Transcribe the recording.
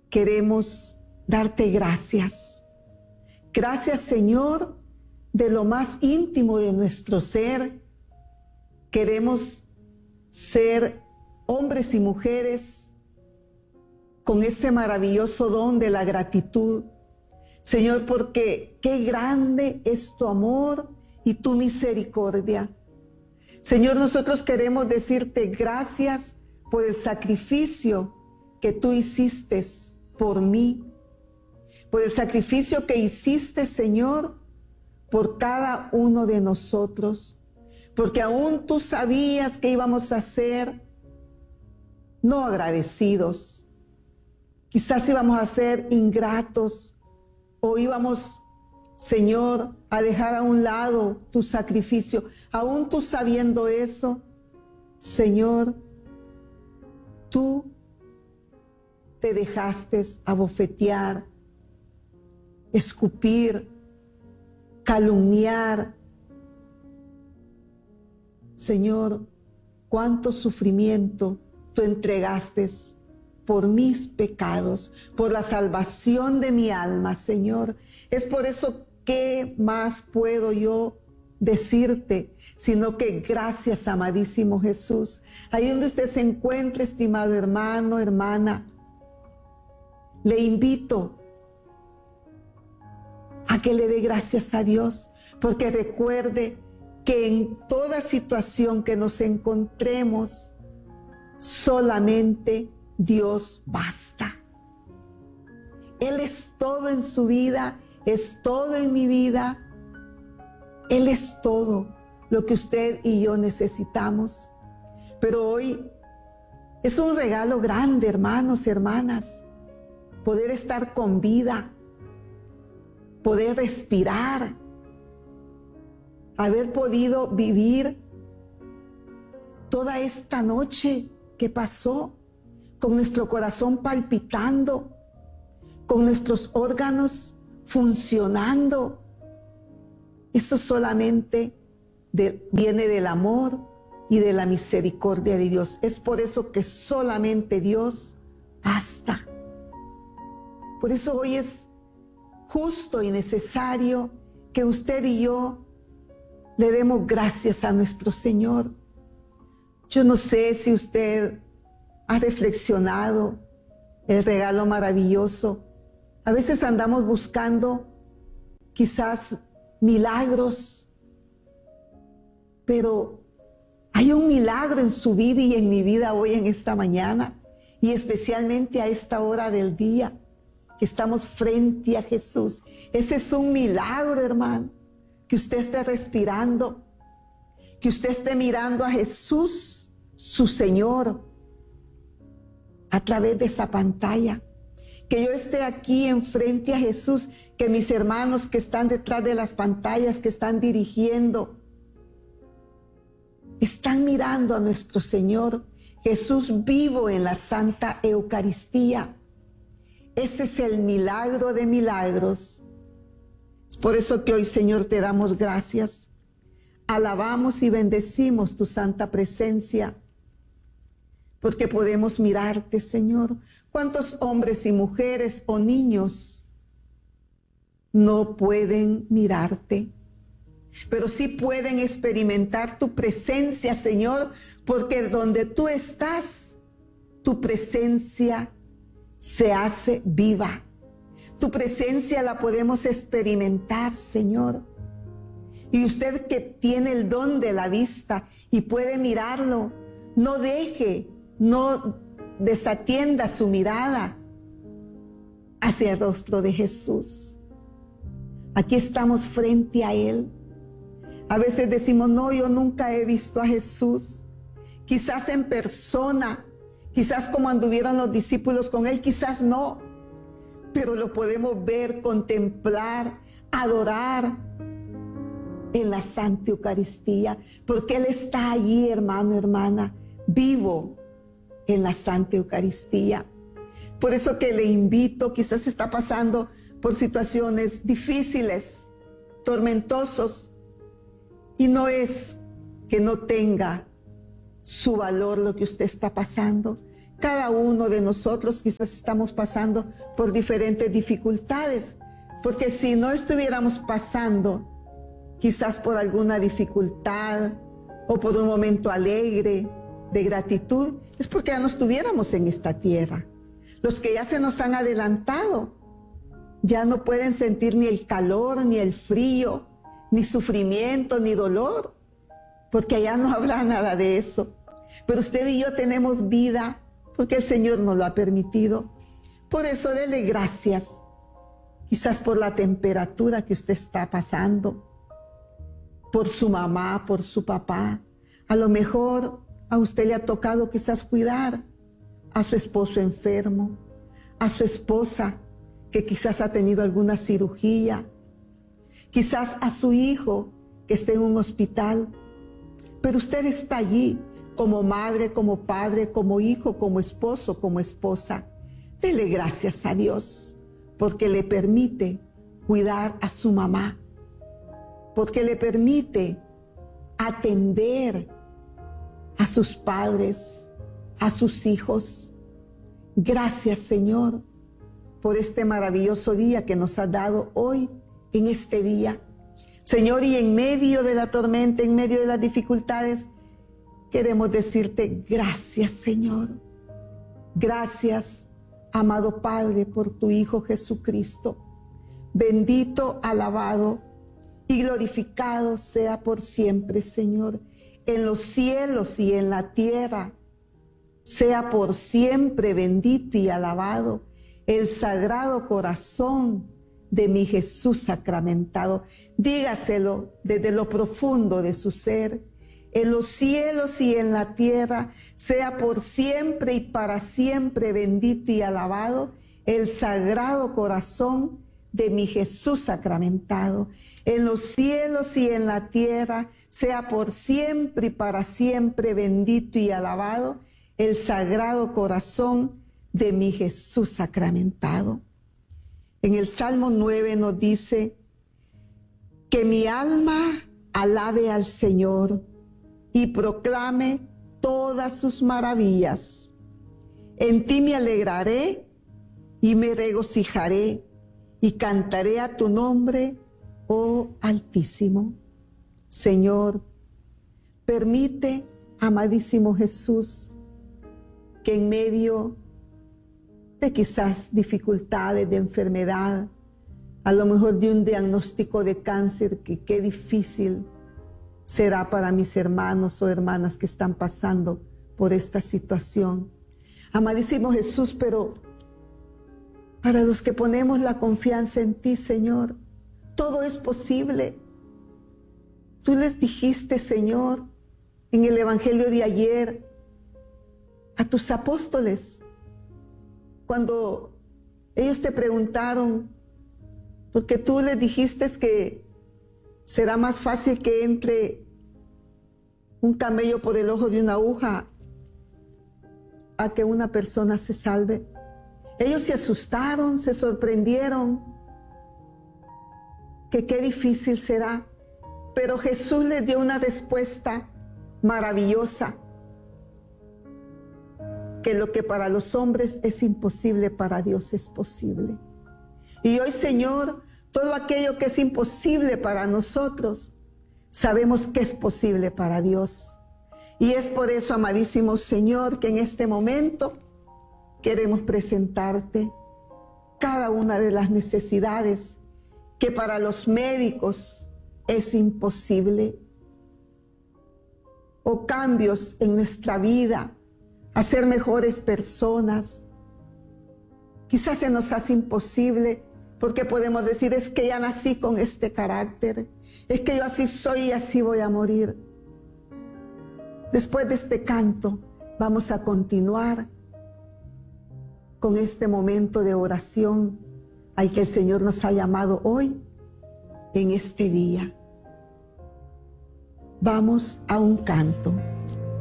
queremos darte gracias. Gracias, Señor, de lo más íntimo de nuestro ser. Queremos ser hombres y mujeres con ese maravilloso don de la gratitud. Señor, porque qué grande es tu amor y tu misericordia. Señor, nosotros queremos decirte gracias por el sacrificio que tú hiciste por mí, por el sacrificio que hiciste, Señor, por cada uno de nosotros, porque aún tú sabías que íbamos a ser no agradecidos, quizás íbamos a ser ingratos o íbamos, Señor, a dejar a un lado tu sacrificio. Aún tú sabiendo eso, Señor, tú te dejaste abofetear, escupir, calumniar. Señor, cuánto sufrimiento tú entregaste por mis pecados, por la salvación de mi alma, Señor. Es por eso, ¿qué más puedo yo decirte? Sino que gracias, amadísimo Jesús. Ahí donde usted se encuentre, estimado hermano, hermana, le invito a que le dé gracias a Dios, porque recuerde que en toda situación que nos encontremos, solamente Dios basta. Él es todo en su vida, es todo en mi vida. Él es todo lo que usted y yo necesitamos. Pero hoy es un regalo grande, hermanos y hermanas, poder estar con vida, poder respirar, haber podido vivir toda esta noche que pasó con nuestro corazón palpitando, con nuestros órganos funcionando. Eso solamente viene del amor y de la misericordia de Dios. Es por eso que solamente Dios basta. Por eso hoy es justo y necesario que usted y yo le demos gracias a nuestro Señor. Yo no sé si usted ha reflexionado el regalo maravilloso. A veces andamos buscando quizás milagros, pero hay un milagro en su vida y en mi vida hoy, en esta mañana, y especialmente a esta hora del día que estamos frente a Jesús. Ese es un milagro, hermano, que usted esté respirando, que usted esté mirando a Jesús, su Señor, a través de esa pantalla. Que yo esté aquí enfrente a Jesús, que mis hermanos que están detrás de las pantallas, que están dirigiendo, están mirando a nuestro Señor Jesús vivo en la Santa Eucaristía. Ese es el milagro de milagros. Es por eso que hoy, Señor, te damos gracias. Alabamos y bendecimos tu santa presencia, porque podemos mirarte, Señor. ¿Cuántos hombres y mujeres o niños no pueden mirarte? Pero sí pueden experimentar tu presencia, Señor, porque donde tú estás, tu presencia se hace viva. Tu presencia la podemos experimentar, Señor. Y usted que tiene el don de la vista y puede mirarlo, no deje, no desatienda su mirada hacia el rostro de Jesús. Aquí estamos frente a Él. A veces decimos, no, yo nunca he visto a Jesús. Quizás en persona, quizás como anduvieron los discípulos con Él, quizás no. Pero lo podemos ver, contemplar, adorar en la Santa Eucaristía, porque Él está allí, hermano, hermana, vivo en la Santa Eucaristía. Por eso que le invito, quizás está pasando por situaciones difíciles, tormentosos, y no es que no tenga su valor lo que usted está pasando. Cada uno de nosotros quizás estamos pasando por diferentes dificultades, porque si no estuviéramos pasando quizás por alguna dificultad o por un momento alegre de gratitud, es porque ya no estuviéramos en esta tierra. Los que ya se nos han adelantado ya no pueden sentir ni el calor, ni el frío, ni sufrimiento, ni dolor, porque allá no habrá nada de eso. Pero usted y yo tenemos vida porque el Señor nos lo ha permitido. Por eso dele gracias, quizás por la temperatura que usted está pasando, por su mamá, por su papá. A lo mejor a usted le ha tocado quizás cuidar a su esposo enfermo, a su esposa que quizás ha tenido alguna cirugía, quizás a su hijo que está en un hospital. Pero usted está allí como madre, como padre, como hijo, como esposo, como esposa. Dele gracias a Dios porque le permite cuidar a su mamá, porque le permite atender a sus padres, a sus hijos. Gracias, Señor, por este maravilloso día que nos has dado hoy, en este día. Señor, y en medio de la tormenta, en medio de las dificultades, queremos decirte gracias, Señor. Gracias, amado Padre, por tu Hijo Jesucristo. Bendito, alabado y glorificado sea por siempre, Señor, en los cielos y en la tierra. Sea por siempre bendito y alabado el sagrado corazón de mi Jesús sacramentado. Dígaselo desde lo profundo de su ser. En los cielos y en la tierra, sea por siempre y para siempre bendito y alabado el sagrado corazón de mi Jesús sacramentado. En los cielos y en la tierra, sea por siempre y para siempre bendito y alabado el sagrado corazón de mi Jesús sacramentado. En el Salmo 9 nos dice que mi alma alabe al Señor y proclame todas sus maravillas. En ti me alegraré y me regocijaré y cantaré a tu nombre, oh Altísimo. Señor, permite, amadísimo Jesús, que en medio de quizás dificultades de enfermedad, a lo mejor de un diagnóstico de cáncer, que qué difícil será para mis hermanos o hermanas que están pasando por esta situación. Amadísimo Jesús, pero para los que ponemos la confianza en ti, Señor, todo es posible. Tú les dijiste, Señor, en el Evangelio de ayer, a tus apóstoles, cuando ellos te preguntaron, porque tú les dijiste que será más fácil que entre un camello por el ojo de una aguja a que una persona se salve. Ellos se asustaron, se sorprendieron, que qué difícil será. Pero Jesús les dio una respuesta maravillosa, que lo que para los hombres es imposible, para Dios es posible. Y hoy, Señor, todo aquello que es imposible para nosotros, sabemos que es posible para Dios. Y es por eso, amadísimo Señor, que en este momento queremos presentarte cada una de las necesidades que para los médicos es imposible, o cambios en nuestra vida, a ser mejores personas. Quizás se nos hace imposible porque podemos decir, es que ya nací con este carácter, es que yo así soy y así voy a morir. Después de este canto vamos a continuar con este momento de oración al que el Señor nos ha llamado hoy, en este día. Vamos a un canto.